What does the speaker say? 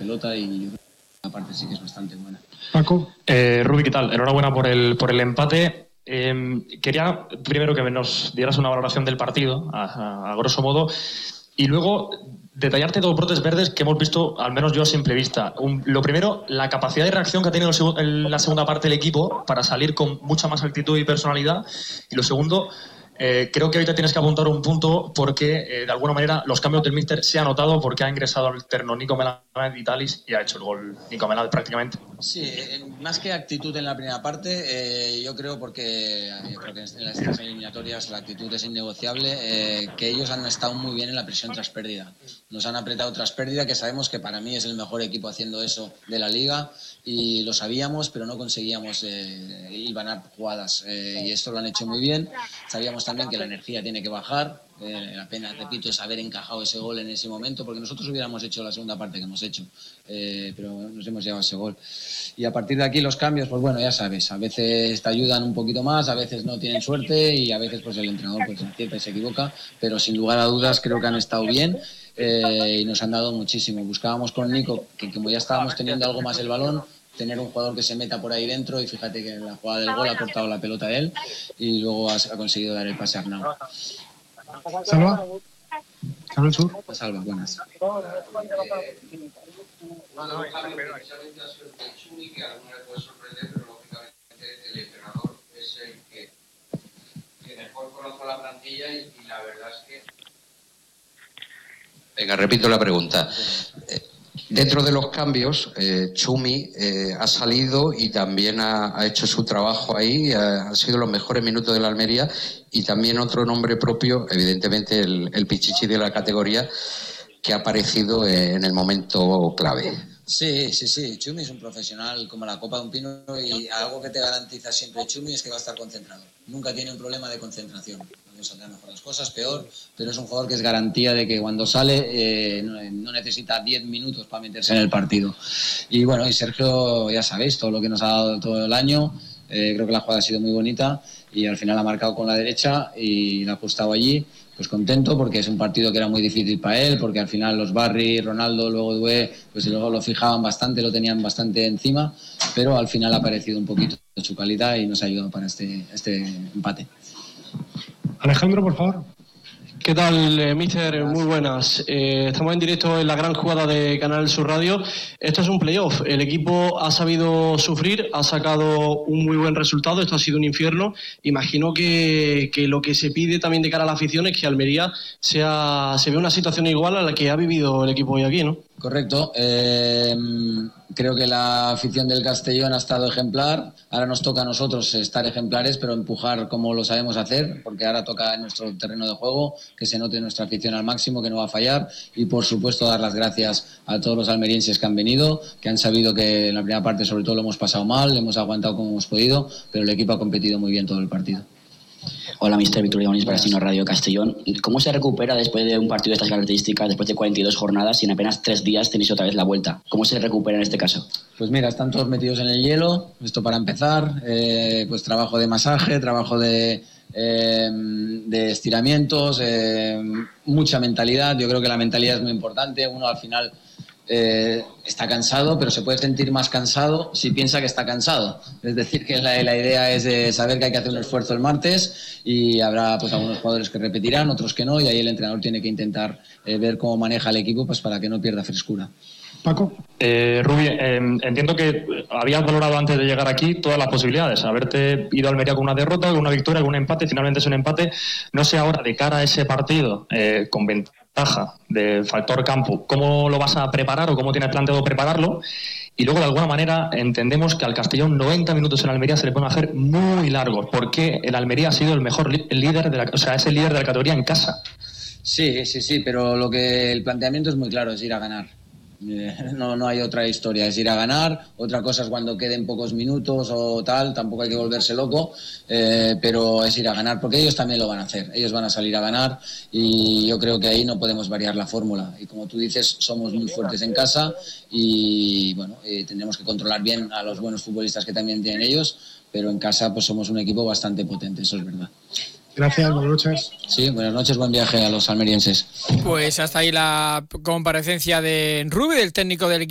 pelota y la parte sí que es bastante buena. Paco. Rubi, ¿qué tal? Enhorabuena por el empate. Quería primero que nos dieras una valoración del partido, a grosso modo, y luego detallarte dos brotes verdes que hemos visto, al menos yo a simple vista. Lo primero, la capacidad de reacción que ha tenido en la segunda parte del equipo para salir con mucha más actitud y personalidad. Y lo segundo, creo que ahorita tienes que apuntar un punto porque, de alguna manera, los cambios del míster se ha notado porque ha ingresado al terno Nico Melández Vitalis y ha hecho el gol Nico Melández prácticamente. Sí, más que actitud en la primera parte, yo creo que en estas eliminatorias la actitud es innegociable, que ellos han estado muy bien en la presión tras pérdida. Nos han apretado tras pérdida, que sabemos que para mí es el mejor equipo haciendo eso de la liga y lo sabíamos, pero no conseguíamos hilvanar jugadas y esto lo han hecho muy bien. Sabíamos también que la energía tiene que bajar. La pena, repito, es haber encajado ese gol en ese momento, porque nosotros hubiéramos hecho la segunda parte que hemos hecho, pero nos hemos llevado ese gol. Y a partir de aquí los cambios, pues bueno, ya sabes, a veces te ayudan un poquito más, a veces no tienen suerte y a veces pues el entrenador pues acierta y se equivoca, pero sin lugar a dudas creo que han estado bien y nos han dado muchísimo. Buscábamos con Nico, que como ya estábamos teniendo algo más el balón, tener un jugador que se meta por ahí dentro y fíjate que en la jugada del gol ha cortado la pelota a él y luego ha conseguido dar el pase a Arnau. Salva. Salva Sur. Salva, buenas. Bueno, especialmente ha sido el Chumi, que a algunos le puede sorprender, pero lógicamente el entrenador es el que mejor conoce la plantilla y la verdad es que... Venga, repito la pregunta. Dentro de los cambios, Chumi ha salido y también ha hecho su trabajo ahí, han sido los mejores minutos de la Almería y también otro nombre propio, evidentemente el Pichichi de la categoría, que ha aparecido en el momento clave. Sí, Chumi es un profesional como la copa de un pino y algo que te garantiza siempre Chumi es que va a estar concentrado. Nunca tiene un problema de concentración. No saldrán mejor las cosas, peor, pero es un jugador que es garantía de que cuando sale no necesita 10 minutos para meterse en el partido. Y bueno, y Sergio, ya sabéis, todo lo que nos ha dado todo el año, creo que la jugada ha sido muy bonita y al final ha marcado con la derecha y la ha ajustado allí. Pues contento porque es un partido que era muy difícil para él, porque al final los Barry, Ronaldo, luego Due, pues luego lo fijaban bastante, lo tenían bastante encima, pero al final ha aparecido un poquito de su calidad y nos ha ayudado para este empate. Alejandro, por favor. ¿Qué tal, míster? Muy buenas. Estamos en directo en la gran jugada de Canal Sur Radio. Esto es un playoff. El equipo ha sabido sufrir, ha sacado un muy buen resultado. Esto ha sido un infierno. Imagino que lo que se pide también de cara a la afición es que Almería se vea una situación igual a la que ha vivido el equipo hoy aquí, ¿no? Correcto. Creo que la afición del Castellón ha estado ejemplar. Ahora nos toca a nosotros estar ejemplares, pero empujar como lo sabemos hacer, porque ahora toca en nuestro terreno de juego, que se note nuestra afición al máximo, que no va a fallar. Y, por supuesto, dar las gracias a todos los almerienses que han venido, que han sabido que en la primera parte, sobre todo, lo hemos pasado mal, hemos aguantado como hemos podido, pero el equipo ha competido muy bien todo el partido. Hola, mister Víctor Leonis, Palestino Radio Castellón. ¿Cómo se recupera después de un partido de estas características, después de 42 jornadas y en apenas 3 días tenéis otra vez la vuelta? ¿Cómo se recupera en este caso? Pues mira, están todos metidos en el hielo, esto para empezar, pues trabajo de masaje, trabajo de estiramientos, mucha mentalidad. Yo creo que la mentalidad es muy importante. Uno al final está cansado, pero se puede sentir más cansado si piensa que está cansado. Es decir, que la idea es saber que hay que hacer un esfuerzo el martes y habrá pues algunos jugadores que repetirán, otros que no, y ahí el entrenador tiene que intentar ver cómo maneja el equipo pues para que no pierda frescura. Paco. Rubi, entiendo que habías valorado antes de llegar aquí todas las posibilidades, haberte ido a Almería con una derrota, con una victoria, con un empate, finalmente es un empate. No sé ahora, de cara a ese partido, con ventaja de factor campo, ¿cómo lo vas a preparar o cómo tienes planteado prepararlo? Y luego, de alguna manera, entendemos que al Castellón 90 minutos en Almería se le pueden hacer muy largos, porque el Almería ha sido el mejor líder, es el líder de la categoría en casa. Sí, pero el planteamiento es muy claro, es ir a ganar. No hay otra historia, es ir a ganar. Otra cosa es cuando queden pocos minutos o tal, tampoco hay que volverse loco, pero es ir a ganar, porque ellos también lo van a hacer, ellos van a salir a ganar y yo creo que ahí no podemos variar la fórmula. Y como tú dices, somos muy fuertes en casa y bueno, tendremos que controlar bien a los buenos futbolistas que también tienen ellos, pero en casa pues somos un equipo bastante potente, eso es verdad. Gracias, buenas noches. Sí, buenas noches, buen viaje a los almerienses. Pues hasta ahí la comparecencia de Rubi, del técnico del equipo.